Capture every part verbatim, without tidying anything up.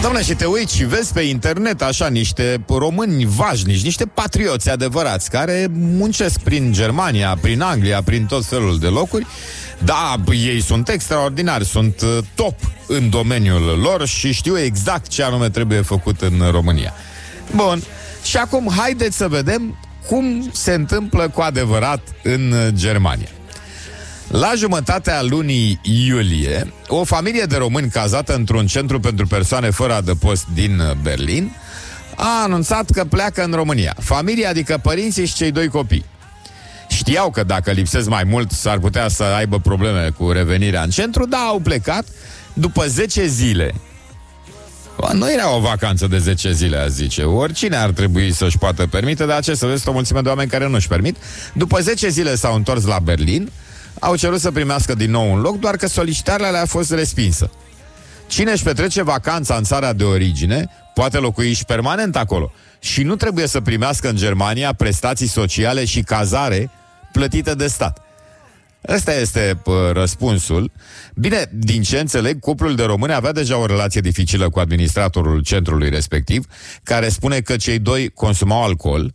Doamne, și te uiți și vezi pe internet așa niște români vașnici, niște patrioți adevărați, care muncesc prin Germania, prin Anglia, prin tot felul de locuri. Da, ei sunt extraordinari, sunt top în domeniul lor și știu exact ce anume trebuie făcut în România. Bun, și acum haideți să vedem cum se întâmplă cu adevărat în Germania. La jumătatea lunii iulie, o familie de români cazată într-un centru pentru persoane fără adăpost din Berlin a anunțat că pleacă în România. Familia, adică părinții și cei doi copii. Știau că dacă lipsesc mai mult s-ar putea să aibă probleme cu revenirea în centru, dar au plecat după zece zile. Nu era o vacanță de zece zile, a zice. Oricine ar trebui să-și poată permite, dar ce să vezi o mulțime de oameni care nu-și permit. După zece zile s-au întors la Berlin. Au cerut să primească din nou un loc, doar că solicitarea le-a fost respinsă. Cine își petrece vacanța în țara de origine poate locui și permanent acolo și nu trebuie să primească în Germania prestații sociale și cazare plătite de stat. Ăsta este pă, răspunsul. Bine, din ce înțeleg, cuplul de români avea deja o relație dificilă cu administratorul centrului respectiv, care spune că cei doi consumau alcool,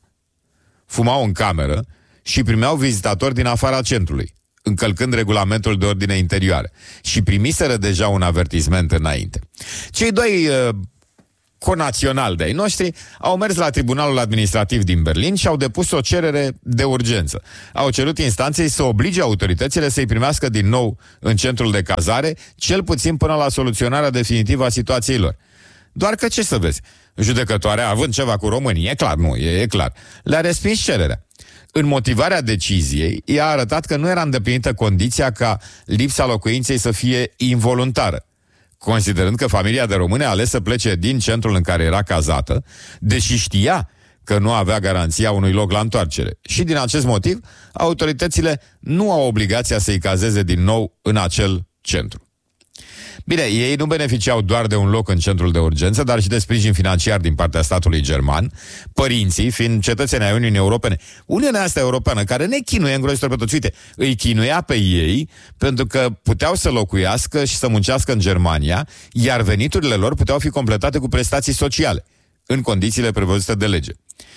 fumau în cameră și primeau vizitatori din afara centrului, încălcând regulamentul de ordine interioară, și primiseră deja un avertisment înainte. Cei doi uh, conaționali de-ai noștri au mers la Tribunalul Administrativ din Berlin și au depus o cerere de urgență. Au cerut instanței să oblige autoritățile să-i primească din nou în centrul de cazare, cel puțin până la soluționarea definitivă a situației lor. Doar că, ce să vezi, judecătoarea, având ceva cu românii, e clar, nu, e, e clar, le-a respins cererea. În motivarea deciziei, ea a arătat că nu era îndeplinită condiția ca lipsa locuinței să fie involuntară, considerând că familia de români a ales să plece din centrul în care era cazată, deși știa că nu avea garanția unui loc la întoarcere. Și din acest motiv, autoritățile nu au obligația să-i cazeze din nou în acel centru. Bine, ei nu beneficiau doar de un loc în centrul de urgență, dar și de sprijin financiar din partea statului german, părinții fiind cetățeni ai Uniunii Europene. Uniunea asta europeană, care ne chinuie îngrozitor pe toți, uite, îi chinuia pe ei pentru că puteau să locuiască și să muncească în Germania, iar veniturile lor puteau fi completate cu prestații sociale, în condițiile prevăzute de lege.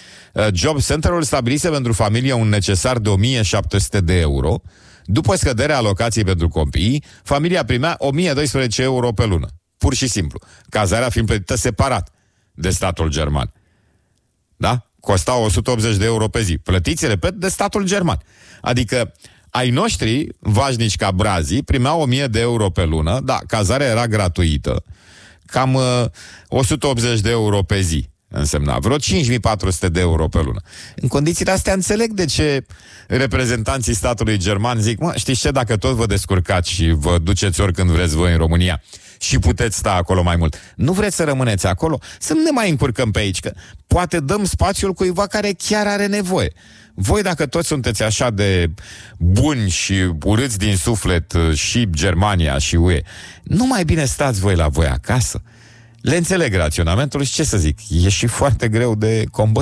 Job Center-ul stabilise pentru familie un necesar de o mie șapte sute de euro. După scăderea alocației pentru copii, familia primea o mie doisprezece euro pe lună. Pur și simplu. Cazarea fiind plătită separat de statul german. Da? Costa o sută optzeci de euro pe zi. Plătiți, repet, de statul german. Adică ai noștri, vașnici ca brazii, primeau o mie de euro pe lună, da, cazarea era gratuită, cam uh, o sută optzeci de euro pe zi. Însemna vreo cinci mii patru sute de euro pe lună. În condițiile astea înțeleg de ce reprezentanții statului german zic: mă, știți ce, dacă tot vă descurcați și vă duceți oricând vreți voi în România și puteți sta acolo mai mult, nu vreți să rămâneți acolo? Să nu ne mai încurcăm pe aici, că poate dăm spațiul cuiva care chiar are nevoie. Voi, dacă toți sunteți așa de buni și urâți din suflet, și Germania și U E, nu mai bine stați voi la voi acasă? Le înțeleg raționamentul și, ce să zic, e și foarte greu de combătut.